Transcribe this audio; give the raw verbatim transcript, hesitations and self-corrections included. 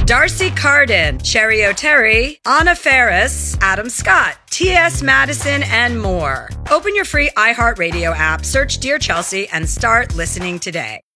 Darcy Carden, Cherry O'Terry, Anna Ferris, Adam Scott, T S Madison, and more. Open your free iHeartRadio app, search Dear Chelsea, and start listening today.